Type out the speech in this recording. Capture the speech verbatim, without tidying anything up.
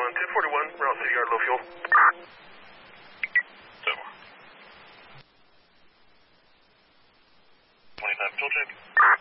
on ten forty-one, Route City Yard, low fuel. So. twenty-five, fuel check.